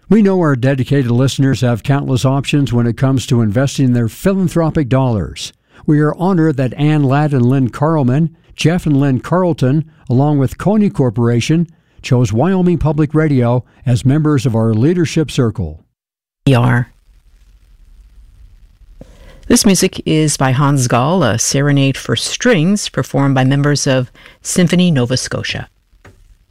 We know our dedicated listeners have countless options when it comes to investing their philanthropic dollars. We are honored that Ann Ladd and Lynn Carlman, Jeff and Lynn Carlton, along with Coney Corporation, chose Wyoming Public Radio as members of our leadership circle. This music is by Hans Gall, a serenade for strings performed by members of Symphony Nova Scotia.